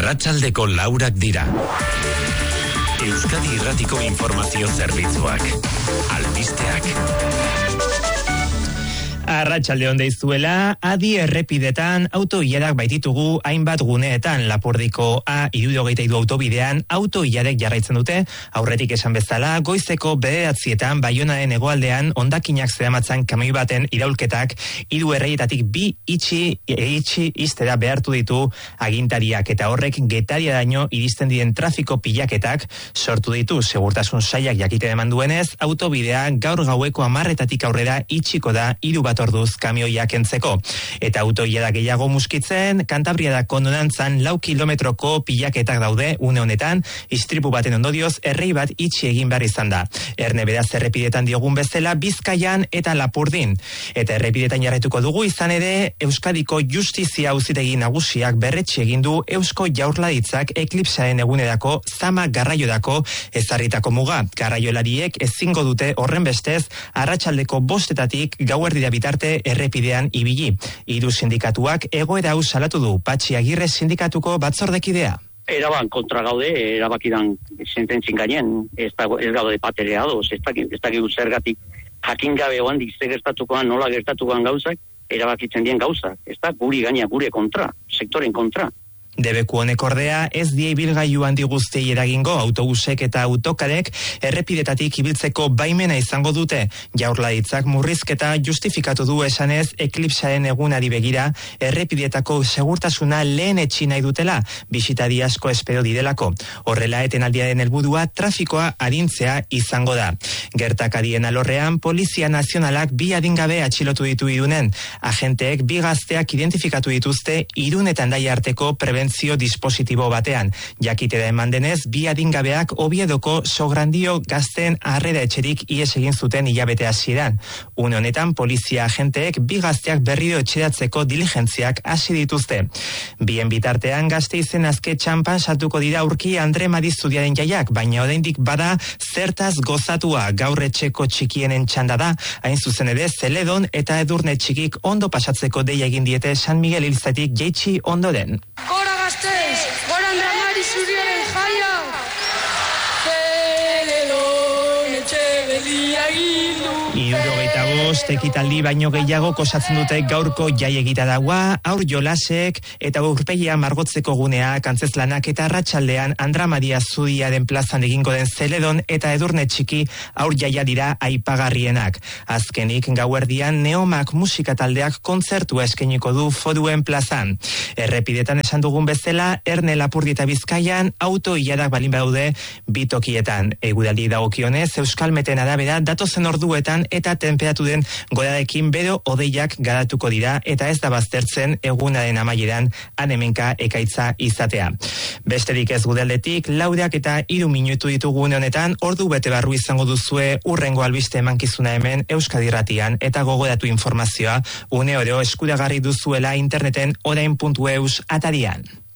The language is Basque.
Arratsaldeko 4 dira. Euskadi Irratiko Informazio Zerbitzuak. Albisteak. Arratsalde on deizuela, adi errepidetan auto-ilarak baititugu hainbat guneetan. Lapurdiko A72 autobidean auto-ilarek jarraitzen dute, aurretik esan bezala, goizeko 9:00 Baionaren hegoaldean hondakinak zeramatzan kamioi baten iraulketak 3 erreietatik 2 itxi iztera behartu ditu agintariak, eta horrek Getariaraino iristen diren trafiko pilaketak sortu ditu. Segurtasun sailak jakiten eman duenez, autobidea gaur gaueko 10:00 aurrera itxiko da 3 bat orduz kamioiak kentzeko. Eta autoilara gehiago muskitzen, Kantabriadako nonantzan 4 kilometroko pilaketak daude une honetan, istripu baten ondorioz errei bat itxi egin behar izan da. Erne beraz errepidetan diogun bezala Bizkaian eta Lapurdin. Eta errepidetan jarraituko dugu, izan ere Euskadiko Justizia Auzitegi Nagusiak berretsi egin du Eusko Jaurlaritzak eklipsaren egunerako zama garraiorako ezarritako muga. Garraiolariek ezingo dute horrenbestez arratsaldeko 5:00 gauerdira bitarte errepidean ibili. 3 sindikatuak egoera hau salatu du. Patxi Agirre sindikatuko batzordekidea. Eraban kontra gaude, erabakidan sententzin gainen, ez gaude patereados, ez dakigu zergatik jakin gabe oandik ze gertatukoan, nola gertatukoan gauzak, erabakitzen dien gauzak, ez da guri gaina, gure kontra, sektoren kontra. Debeku honek ordea ez die ibilgailu handi guztiei eragingo, autobusek eta autokarek errepidetatik ibiltzeko baimena izango dute. Jaurlaritzak murrizketa justifikatu du esanez eklipsaren egunari begira errepidetako segurtasuna lehen etxi nahi dutela, bisitari asko espero direlako. Horrela etenaldiaren helburua trafikoa arintzea izango da. Gertakarien alorrean Polizia Nazionalak 2 adingabe atxilotu ditu Irunen. Agenteek 2 gazteak identifikatu dituzte Irun eta Hendaia arteko prebentzio dispositibo batean. Jakitera eman denez, 2 adingabeak Oviedoko Sograndio gazteen harrera etxerik ihes egin zuten hilabete hasieran. Une honetan, polizia agenteek 2 gazteak berriro etxeratzeko diligentziak hasi dituzte. Bien bitartean, Gasteizen azke txampan sartuko dira aurki Andre Marizudiaren jaiak, baina oraindik bada zertaz gozatua. Gaur etxeko txikienen txanda da, hain zuzen ere Zeledon eta Edurne txikik ondo pasatzeko deia egin diete San Miguel Ilzatik jeitsi ondoren. Gora Gasteiz, gora Andre Marizudiaren jaia! Zeledon etxe belia gindu! 75 ekitaldi baino gehiago osatzen dute gaurko jaiegitaraua, haur jolasek eta aurpegia margotzeko gunea, antzezlanak eta arratsaldean Andra Maria Zudiaren plazan egingo den Zeledon eta Edurne txiki haur jaia dira aipagarrienak. Azkenik gauerdian Neomak musika taldeak kontzertua eskainiko du Foruen plazan. Errepidetan esan dugun bezala, Erne Lapurdi eta Bizkaian auto-ilarak balin badaude 2 tokietan. Eguraldi dagokionez, Euskalmeten arabera datozen orduetan eta temperaturen gorarekin bero hodeiak garatuko dira eta ez da baztertzen egunaren amaieran hemenka ekaitza izatea. Besterik ez gudeldetik, 4 eta 3 minutu ditugu une honetan, ordu bete barru izango duzue urrengo albiste emankizuna hemen Euskadi Irratian, eta gogoratu informazioa une oro eskuragarri duzuela interneten orain.eus atarian.